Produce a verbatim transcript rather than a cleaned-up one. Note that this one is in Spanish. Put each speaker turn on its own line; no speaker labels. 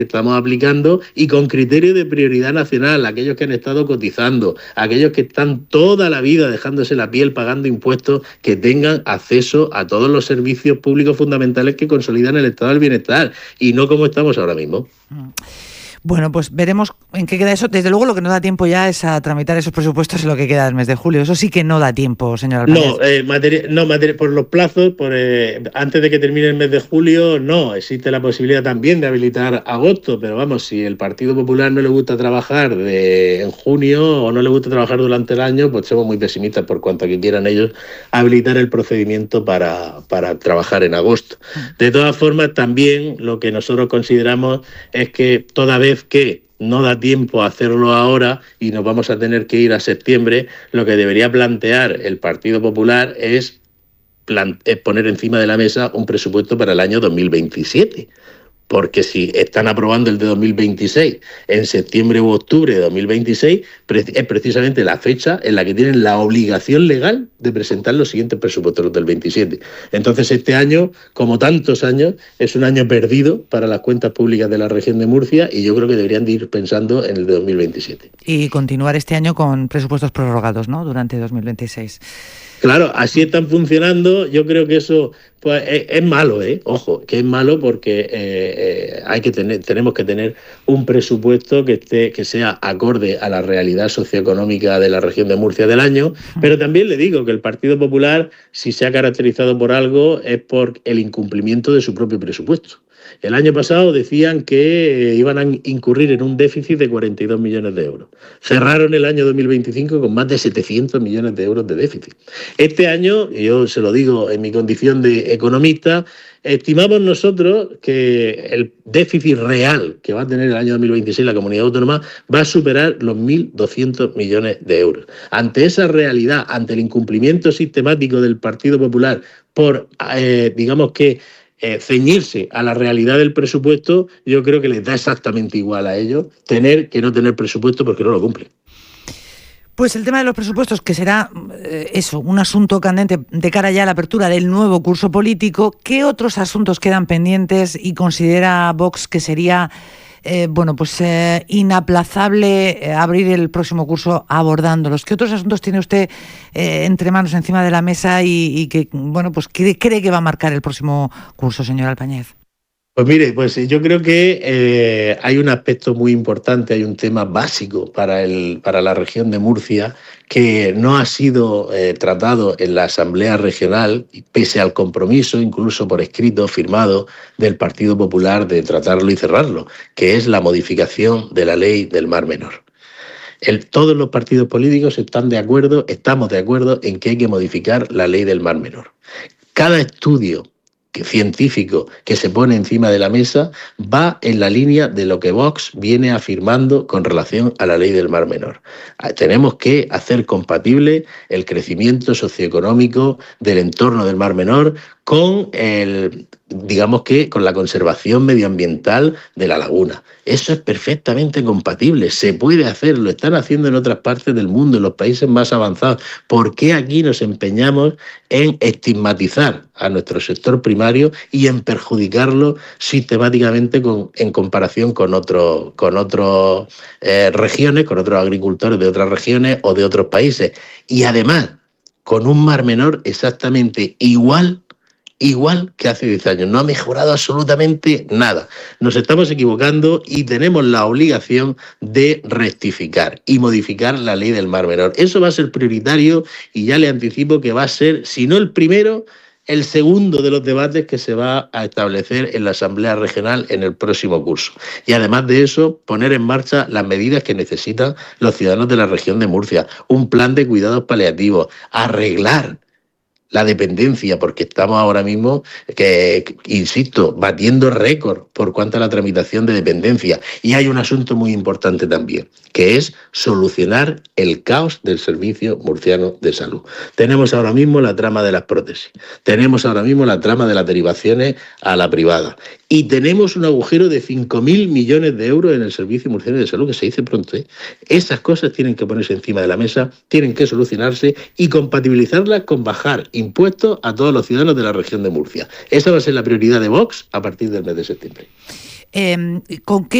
estamos aplicando y con criterio de prioridad nacional, aquellos que han estado cotizando, aquellos que están toda la vida dejándose la piel pagando impuestos, que tengan acceso a todos los servicios públicos fundamentales que consolidan el estado del bienestar y no como estamos ahora mismo.
Bueno, pues veremos en qué queda eso. Desde luego lo que no da tiempo ya es a tramitar esos presupuestos en lo que queda del mes de julio. Eso sí que no da tiempo, señor Alpáñez.
No, eh, materia, no materia, por los plazos, por, eh, antes de que termine el mes de julio, no. Existe la posibilidad también de habilitar agosto, pero vamos, si el Partido Popular no le gusta trabajar de, en junio o no le gusta trabajar durante el año, pues somos muy pesimistas por cuanto a que quieran ellos habilitar el procedimiento para, para trabajar en agosto. De todas formas, también lo que nosotros consideramos es que toda vez que no da tiempo a hacerlo ahora y nos vamos a tener que ir a septiembre, lo que debería plantear el Partido Popular es, es poner encima de la mesa un presupuesto para el año dos mil veintisiete. Porque si están aprobando el de dos mil veintiséis en septiembre u octubre de dos mil veintiséis, es precisamente la fecha en la que tienen la obligación legal de presentar los siguientes presupuestos del veintisiete. Entonces este año, como tantos años, es un año perdido para las cuentas públicas de la región de Murcia y yo creo que deberían de ir pensando en el de dos mil veintisiete.
Y continuar este año con presupuestos prorrogados, ¿no?, durante dos mil veintiséis.
Claro, así están funcionando. Yo creo que eso pues, es, es malo, ¿eh? Ojo, que es malo porque eh, eh, hay que tener, tenemos que tener un presupuesto que esté, que sea acorde a la realidad socioeconómica de la región de Murcia del año. Pero también le digo que el Partido Popular, si se ha caracterizado por algo, es por el incumplimiento de su propio presupuesto. El año pasado decían que iban a incurrir en un déficit de cuarenta y dos millones de euros. Cerraron el año dos mil veinticinco con más de setecientos millones de euros de déficit. Este año, y yo se lo digo en mi condición de economista, estimamos nosotros que el déficit real que va a tener el año dos mil veintiséis la comunidad autónoma va a superar los mil doscientos millones de euros. Ante esa realidad, ante el incumplimiento sistemático del Partido Popular por, eh, digamos que, Eh, ceñirse a la realidad del presupuesto, yo creo que les da exactamente igual a ellos tener que no tener presupuesto porque no lo cumplen.
Pues el tema de los presupuestos, que será eh, eso, un asunto candente de cara ya a la apertura del nuevo curso político. ¿Qué otros asuntos quedan pendientes y considera Vox que sería eh, bueno, pues eh, inaplazable eh, abrir el próximo curso abordándolos? ¿Qué otros asuntos tiene usted eh, entre manos, encima de la mesa y, y que bueno, pues cree, cree que va a marcar el próximo curso, señor Alpáñez?
Pues mire, pues yo creo que eh, hay un aspecto muy importante, hay un tema básico para, el, para la región de Murcia que no ha sido eh, tratado en la Asamblea Regional, pese al compromiso, incluso por escrito, firmado del Partido Popular de tratarlo y cerrarlo, que es la modificación de la ley del Mar Menor. El, todos los partidos políticos están de acuerdo, estamos de acuerdo en que hay que modificar la ley del Mar Menor. Cada estudio que científico que se pone encima de la mesa va en la línea de lo que Vox viene afirmando con relación a la ley del Mar Menor. Tenemos que hacer compatible el crecimiento socioeconómico del entorno del Mar Menor con el, digamos que con la conservación medioambiental de la laguna. Eso es perfectamente compatible, se puede hacer, lo están haciendo en otras partes del mundo, en los países más avanzados. ¿Por qué aquí nos empeñamos en estigmatizar a nuestro sector primario y en perjudicarlo sistemáticamente con, en comparación con otros con otras eh, regiones, con otros agricultores de otras regiones o de otros países? Y además, con un Mar Menor exactamente igual igual que hace diez años. No ha mejorado absolutamente nada. Nos estamos equivocando y tenemos la obligación de rectificar y modificar la ley del Mar Menor. Eso va a ser prioritario y ya le anticipo que va a ser, si no el primero, el segundo de los debates que se va a establecer en la Asamblea Regional en el próximo curso. Y además de eso, poner en marcha las medidas que necesitan los ciudadanos de la región de Murcia. Un plan de cuidados paliativos, arreglar la dependencia, porque estamos ahora mismo, que, que insisto, batiendo récord por cuanto a la tramitación de dependencia. Y hay un asunto muy importante también, que es solucionar el caos del Servicio Murciano de Salud. Tenemos ahora mismo la trama de las prótesis, tenemos ahora mismo la trama de las derivaciones a la privada y tenemos un agujero de cinco mil millones de euros en el Servicio Murciano de Salud, que se dice pronto, ¿eh? Esas cosas tienen que ponerse encima de la mesa, tienen que solucionarse y compatibilizarlas con bajar impuestos a todos los ciudadanos de la región de Murcia. Esa va a ser la prioridad de Vox a partir del mes de septiembre.
Eh, ¿Con qué